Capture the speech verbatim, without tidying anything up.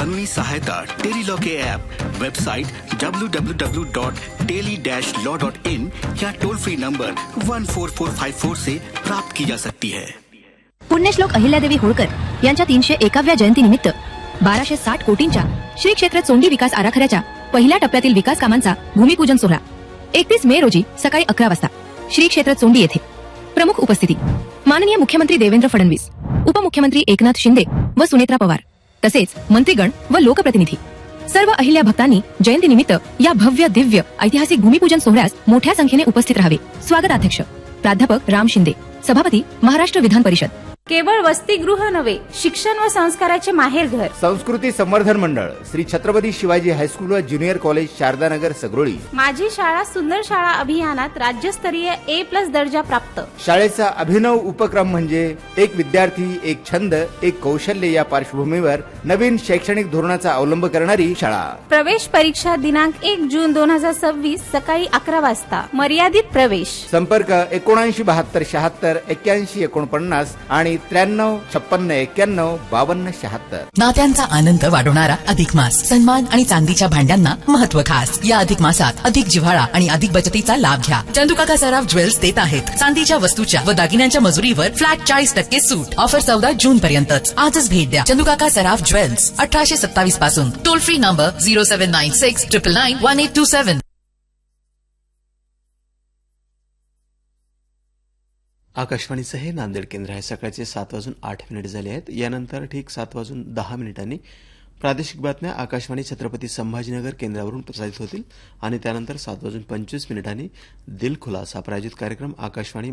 कानूनी सहायता tele law K app, website W W W dot tele dash law dot in या toll free number one four four five four से प्राप्त की जा सकती है. पुण्यश्लोक अहिल्यादेवी होळकर यांच्या तीनशे एकाव्या जयंतीनिमित्त बाराशे साठ कोटींच्या श्री क्षेत्र चोंडी विकास आराखड्याच्या पहिल्या टप्प्यातील विकास कामांचा भूमिपूजन सोहळा एकतीस मे रोजी सकाळी अकरा वाजता श्री क्षेत्र चोंडी येथे. प्रमुख उपस्थिती माननीय मुख्यमंत्री देवेंद्र फडणवीस, उपमुख्यमंत्री एकनाथ शिंदे व सुनेत्रा पवार, तसेच मंत्रीगण व लोकप्रतिनिधी. सर्व अहिल्या भक्तांनी जयंतीनिमित्त या भव्य दिव्य ऐतिहासिक भूमिपूजन सोहळ्यास मोठ्या संख्येने उपस्थित राहावे. स्वागताध्यक्ष प्राध्यापक राम शिंदे, सभापती महाराष्ट्र विधान परिषद. केवळ वसतिगृह नव्हे, शिक्षण व संस्काराचे माहेरघर संस्कृती संवर्धन मंडळ श्री छत्रपती शिवाजी हायस्कूल व ज्युनियर कॉलेज शारदानगर सगरोळी. माझी शाळा सुंदर शाळा अभियानात राज्यस्तरीय ए प्लस दर्जा प्राप्त. शाळेचा अभिनव उपक्रम म्हणजे एक विद्यार्थी एक छंद एक कौशल्य या पार्श्वभूमीवर नवीन शैक्षणिक धोरणाचा अवलंब करणारी शाळा. प्रवेश परीक्षा दिनांक एक जून दोन हजार सव्वीस सकाळी अकरा वाजता. मर्यादित प्रवेश. संपर्क एकोणऐंशी बहात्तर शहात्तर एक्क्याऐंशी एकोणपन्नास आणि त्र्याण्णव छप्पन्न एक्क्याण्णव बावन्न शहात्तर. नात्यांचा आनंद वाढवणारा अधिक मास. सन्मान आणि चांदीच्या भांड्यांना महत्व खास. या अधिक मासात अधिक जिव्हाळा आणि अधिक बचतीचा लाभ घ्या. चंदुकाका सराफ ज्वेल्स देत आहेत चांदीच्या वस्तूच्या व दागिन्यांच्या मजुरीवर फ्लॅट चाळीस टक्के सूट. ऑफर चौदा जून पर्यंतच. आजच भेट द्या चंदुकाका सराफ ज्वेल्स, अठराशे सत्तावीस पासून. Toll free number zero seven nine six triple nine one eight to seven. आकाशवाणीचं हे नांदेड केंद्र आहे. सकाळचे सात वाजून आठ मिनिट झाले आहेत. यानंतर ठीक सात वाजून दहा मिनिटांनी प्रादेशिक बातम्या आकाशवाणी छत्रपती संभाजीनगर केंद्रावरून प्रसारित होतील आणि त्यानंतर सात वाजून पंचवीस मिनिटांनी दिल खुलासा प्रायोजित कार्यक्रम आकाशवाणी